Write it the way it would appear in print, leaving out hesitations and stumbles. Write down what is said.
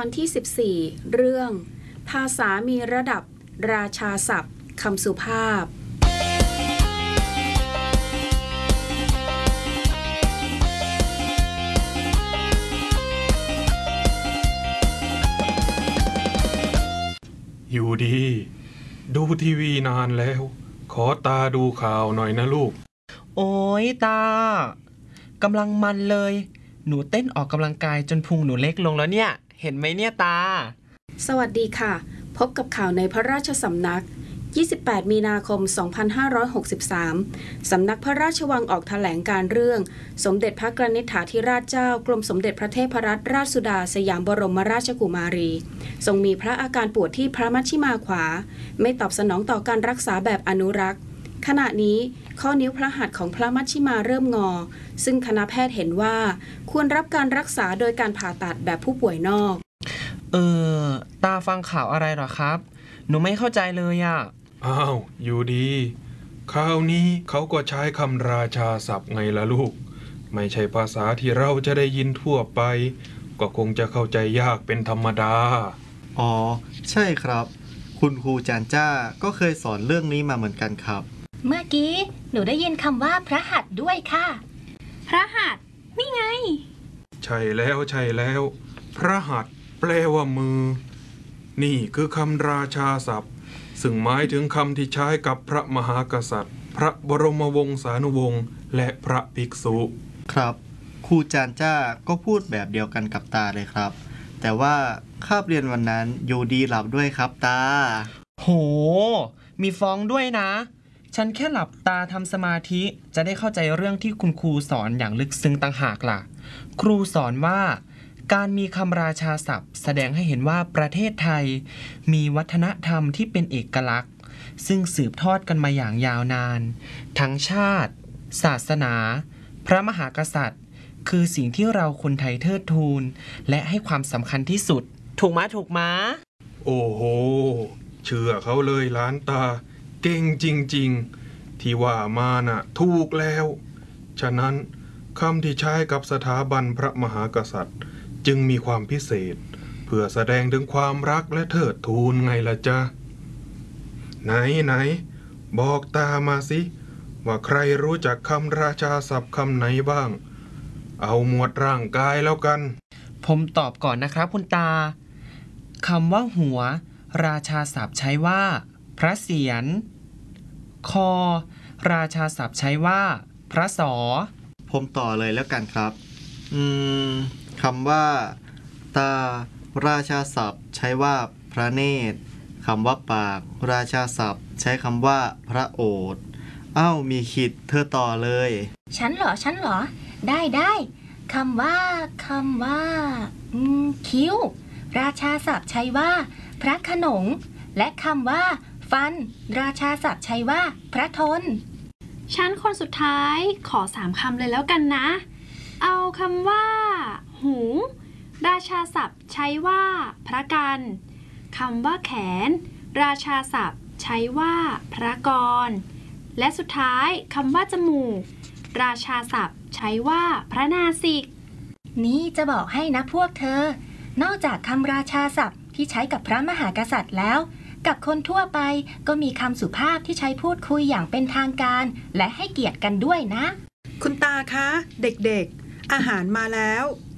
อนที่14เรื่องภาษามีระดับราชาศัพท์คำสุภาพอยู่ดีดูทีวีนานแล้วขอตาดูข่าวหน่อยนะลูกโอ้ยตากำลังมันเลยหนูเต้นออกกำลังกายจนพุงหนูเล็กลงแล้วเนี่ยเห็นไหมเนี่ยตาสวัสดีค่ะพบกับข่าวในพระราชสำนัก28มีนาคม2563สำนักพระราชวังออกแถลงการเรื่องสมเด็จพระกนิษฐาธิราชเจ้ากรมสมเด็จพระเทพรัตนราชสุดาสยามบรมราชกุมารีทรงมีพระอาการปวดที่พระมัชชิมาขวาไม่ตอบสนองต่อการรักษาแบบอนุรักษ์ขณะนี้ข้อนิ้วพระหัตถ์ของพระมัชชิมาเริ่มงอซึ่งคณะแพทย์เห็นว่าควรรับการรักษาโดยการผ่าตัดแบบผู้ป่วยนอกตาฟังข่าวอะไรหรอครับหนูไม่เข้าใจเลยอ่ะอ้าวอยู่ดีคราวนี้เขาก็ใช้คำราชาศัพท์ไงล่ะลูกไม่ใช่ภาษาที่เราจะได้ยินทั่วไปก็คงจะเข้าใจยากเป็นธรรมดาอ๋อใช่ครับคุณครูจานจ้าก็เคยสอนเรื่องนี้มาเหมือนกันครับเมื่อกี้หนูได้ยินคำว่าพระหัตถ์ด้วยค่ะพระหัตถ์นี่ไงใช่แล้วพระหัตถ์แปลว่ามือนี่คือคำราชาศัพท์ซึ่งหมายถึงคำที่ใช้กับพระมหากษัตริย์พระบรมวงศานุวงศ์และพระภิกษุครับครูจานจ้าก็พูดแบบเดียวกันกับตาเลยครับแต่ว่าคาบเรียนวันนั้นอยู่ดีหลับด้วยครับตาโหมีฟ้องด้วยนะฉันแค่หลับตาทำสมาธิจะได้เข้าใจเรื่องที่คุณครูสอนอย่างลึกซึ้งต่างหากล่ะครูสอนว่าการมีคำราชาศัพท์แสดงให้เห็นว่าประเทศไทยมีวัฒนธรรมที่เป็นเอกลักษณ์ซึ่งสืบทอดกันมาอย่างยาวนานทั้งชาติศาสนาพระมหากษัตริย์คือสิ่งที่เราคนไทยเทิดทูนและให้ความสำคัญที่สุดถูกมะโอ้โหเชื่อเขาเลยหลานตาเก่งจริงๆที่ว่ามาน่ะถูกแล้วฉะนั้นคำที่ใช้กับสถาบันพระมหากษัตริย์จึงมีความพิเศษเพื่อแสดงถึงความรักและเทิดทูนไงล่ะจ๊ะไหนบอกตามาสิว่าใครรู้จักคำราชาศัพท์คำไหนบ้างเอาหมวดร่างกายแล้วกันผมตอบก่อนนะครับคุณตาคำว่าหัวราชาศัพท์ใช้ว่าพระเศียรคอราชาศัพท์ใช้ว่าพระศอผมต่อเลยแล้วกันครับคำว่าตาราชาศัพท์ใช้ว่าพระเนตรคำว่าปากราชาศัพท์ใช้คำว่าพระโอษฐ์มีขิดเธอต่อเลยฉันเหรอได้คำว่าคิ้วราชาศัพท์ใช้ว่าพระขนงและคำว่าฟันราชาศัพท์ใช้ว่าพระทนฉันคนสุดท้ายขอ3คำเลยแล้วกันนะเอาคำว่าหูราชาศัพท์ใช้ว่าพระกันคำว่าแขนราชาศัพท์ใช้ว่าพระกรและสุดท้ายคำว่าจมูกราชาศัพท์ใช้ว่าพระนาสิกนี่จะบอกให้นะพวกเธอนอกจากคำราชาศัพท์ที่ใช้กับพระมหากษัตริย์แล้วกับคนทั่วไปก็มีคำสุภาพที่ใช้พูดคุยอย่างเป็นทางการและให้เกียรติกันด้วยนะคุณตาคะเด็กๆอาหารมาแล้ว